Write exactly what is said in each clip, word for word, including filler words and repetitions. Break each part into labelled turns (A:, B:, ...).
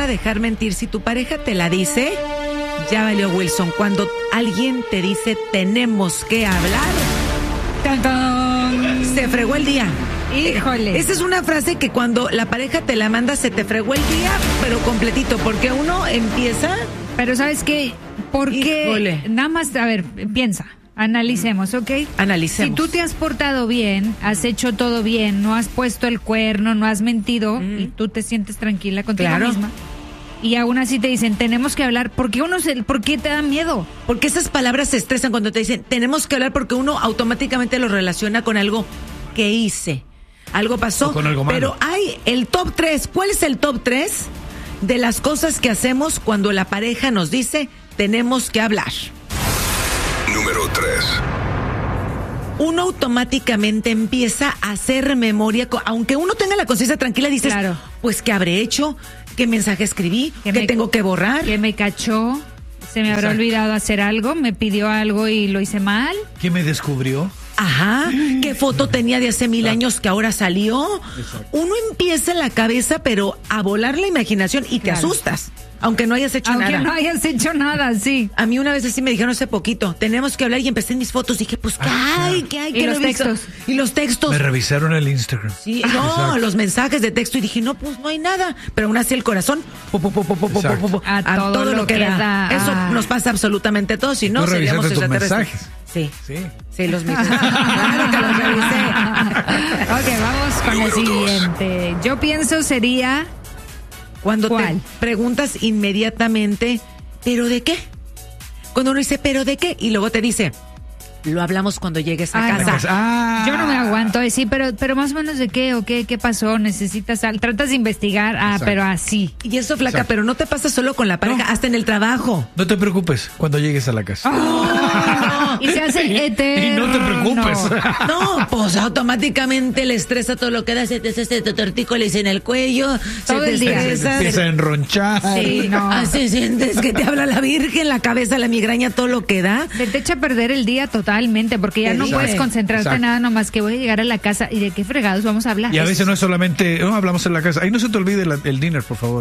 A: a dejar mentir. Si tu pareja te la dice, ya valió, Wilson. Cuando alguien te dice tenemos que hablar, ¡tan, tan! Se fregó el día.
B: Híjole.
A: Esa es una frase que cuando la pareja te la manda se te fregó el día, pero completito, porque uno empieza...
B: Pero ¿sabes qué? Porque
A: Híjole.
B: nada más, a ver, piensa, analicemos, ¿ok?
A: Analicemos.
B: Si tú te has portado bien, has hecho todo bien, no has puesto el cuerno, no has mentido, mm. y tú te sientes tranquila contigo
A: Claro.
B: misma, y aún así te dicen, tenemos que hablar, ¿por qué uno se, por qué te da miedo?
A: Porque esas palabras se estresan cuando te dicen tenemos que hablar, porque uno automáticamente lo relaciona con algo que hice. Algo pasó,
C: O con algo malo.
A: pero hay el top tres. ¿Cuál es el top tres de las cosas que hacemos cuando la pareja nos dice tenemos que hablar?
D: Número tres.
A: Uno automáticamente empieza a hacer memoria, aunque uno tenga la conciencia tranquila, dices,
B: Claro.
A: pues ¿qué habré hecho? ¿Qué mensaje escribí? ¿Qué
B: me-
A: tengo que borrar?
B: Que me cachó, se me habrá
C: Exacto.
B: olvidado hacer algo, me pidió algo y lo hice mal.
C: ¿Quién me descubrió?
A: Ajá, ¿qué foto tenía de hace mil años que ahora salió? Uno empieza en la cabeza, pero a volar la imaginación y te
B: Claro.
A: asustas, aunque no hayas hecho
B: Aunque
A: nada.
B: no hayas hecho nada, sí.
A: A mí una vez así me dijeron hace poquito, tenemos que hablar, y empecé en mis fotos, dije, pues, ¿qué hay? ¿Qué hay?
B: Y
A: ¿Qué
B: los
A: reviso?
B: textos.
A: Y los textos.
C: Me revisaron el Instagram.
A: Sí, no,
C: Exacto.
A: los mensajes de texto, y dije, no, pues no hay nada. Pero aún así el corazón, pu, pu, pu, pu, pu, pu,
C: Exacto.
A: pu, pu,
B: A todo lo que da.
A: Eso
B: Ah.
A: nos pasa absolutamente a todos, si no,
C: ¿Tú
A: seríamos
C: revisaste tus
A: extraterrestres.
C: mensajes?
A: Sí,
C: Sí.
A: sí, los mismos. Claro que los revisé.
B: Ok, vamos con el
D: Número dos.
B: siguiente. Yo pienso sería...
A: Cuando
B: ¿Cuál?
A: te preguntas inmediatamente, ¿pero de qué? Cuando uno dice, ¿pero de qué? Y luego te dice, lo hablamos cuando llegues a
B: Ay, no.
A: casa.
C: Ah.
B: Yo no me aguanto, eh, sí, pero, pero más o menos de qué o qué, qué pasó, necesitas algo, tratas de investigar, ah,
C: Exacto.
B: pero así.
A: Y eso, flaca,
C: Exacto.
A: pero no te pasa solo con la pareja,
C: No.
A: hasta en el trabajo.
C: No te preocupes cuando llegues a la casa.
B: Y se hace eterno.
C: Y no te preocupes.
A: No, pues automáticamente le estresa todo lo que da, se te hace tortícolis en el cuello,
B: Todo
A: se te
B: el día.
A: estresa.
C: Empieza a enronchar.
A: Sí,
B: no.
A: así sientes que te habla la virgen, la cabeza, la migraña, todo lo que da.
B: Se te echa a perder el día totalmente, porque ya
A: Te
B: no
A: dije.
B: puedes concentrarte en
C: Exacto.
B: nada, nomás que voy a llegar a la casa y de qué fregados vamos a hablar.
C: Y a veces no es solamente, no, hablamos en la casa. Ahí no se te olvide la- el dinner, por favor.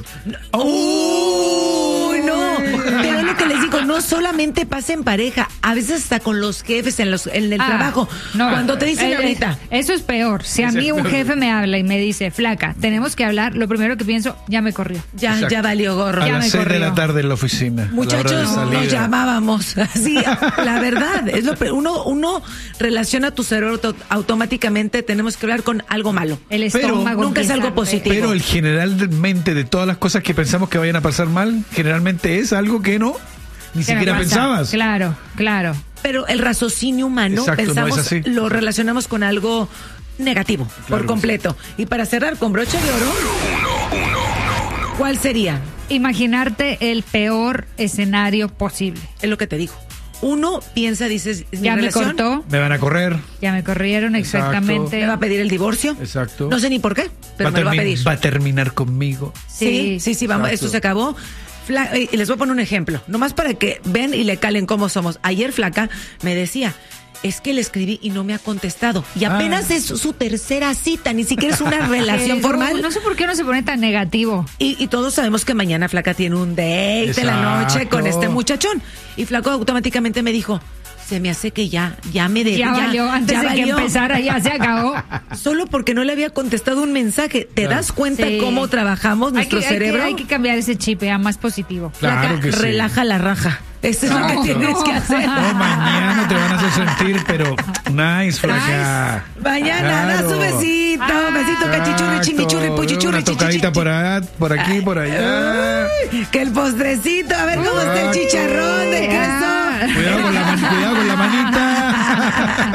A: ¡Uy, no! Pero es lo que les digo, no solamente pasa en pareja, a veces hasta con los jefes en, los, en el
B: Ah,
A: trabajo.
B: no.
A: Cuando te dicen
B: Eh,
A: ahorita,
B: eh, Eso es peor. Si a
C: Ese
B: mí
C: es
B: un
C: peor.
B: jefe me habla y me dice, flaca, tenemos que hablar, lo primero que pienso, ya me corrió.
A: ya,
C: Exacto.
A: ya valió gorro.
C: A
B: Ya
C: las
B: me
C: seis de
B: corrió.
C: la tarde en la oficina. a la hora de
A: Muchachos,
C: salida.
A: nos llamábamos. Así, la verdad, es lo pe- uno, uno relaciona tu cerebro auto- automáticamente, tenemos que hablar con algo malo.
B: El
C: Pero
B: estómago.
A: nunca es
B: empieza
A: algo
B: a-
A: positivo.
C: Pero el generalmente de todas las cosas que pensamos que vayan a pasar mal, generalmente es algo que no, ni
B: ¿Qué me
C: siquiera
B: pasa?
C: pensabas.
B: Claro, claro.
A: Pero el raciocinio humano,
C: Exacto, no
A: pensamos,
C: es así.
A: lo relacionamos con algo negativo,
C: Claro
A: por
C: que
A: completo. Y para cerrar con broche de oro, ¿cuál sería?
B: Imaginarte el peor escenario posible.
A: Es lo que te digo. Uno piensa, dices, ¿es mi
B: Ya me
A: relación?
B: cortó,
C: Me van a correr.
B: ya me corrieron,
C: Exacto.
B: exactamente.
A: ¿Me va a pedir el divorcio?
C: Exacto.
A: No sé ni por qué, pero
C: va,
A: me lo va a
C: termi-
A: pedir.
C: va a terminar conmigo.
A: Sí, sí, sí, vamos,
C: Exacto.
A: esto se acabó. Fla- eh, y les voy a poner un ejemplo, nomás para que ven y le calen cómo somos. Ayer Flaca me decía, es que le escribí y no me ha contestado. Y apenas
C: Ah.
A: es su tercera cita, ni siquiera es una relación
B: Eh,
A: formal.
B: No, no sé por qué uno se pone tan negativo.
A: Y, y todos sabemos que mañana Flaca tiene un date de la noche
C: Exacto.
A: con este muchachón. Y Flaco automáticamente me dijo, se me hace que ya, ya me de,
B: Ya, valió, antes
A: ya
B: de que
A: valió.
B: empezara, ya se acabó.
A: Solo porque no le había contestado un mensaje. ¿Te
C: Claro.
A: das cuenta
B: Sí.
A: cómo trabajamos
B: Hay
A: nuestro
B: que, hay que-
A: cerebro?
B: hay que cambiar ese chip a más positivo.
C: Claro
A: Flaca,
C: que sí.
A: relaja la raja. Eso es lo que
B: No,
A: tienes
B: no.
A: que hacer.
C: No, mañana te van a hacer sentir, pero nice, flaca.
A: Mañana, da
C: Claro.
A: su besito,
B: Ah.
A: besito, cachichurri, chimichurri, puchichurri,
C: Una tocadita
A: chichichi.
C: por allá, por aquí, por allá.
A: Ay, que el postrecito, a ver cómo está el
C: Exacto.
A: chicharrón de queso.
C: Cuidado con la, man- cuidado con la manita.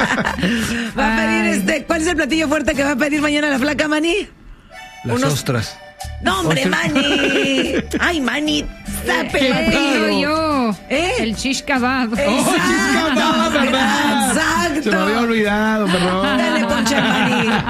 A: Va a pedir
B: Ay.
A: este, ¿cuál es el platillo fuerte que va a pedir mañana la flaca Mani?
C: Las
A: Unos-
C: ostras.
A: No, hombre,
C: Ostras.
A: Mani. Ay, Mani,
B: ¿Qué
A: sápele.
B: digo yo?
A: ¿Eh?
B: El shish kebab.
A: Exacto,
C: chisca, no, ¿verdad?
A: exacto.
C: Se me había olvidado, perdón.
A: Dale, ponche, Mani.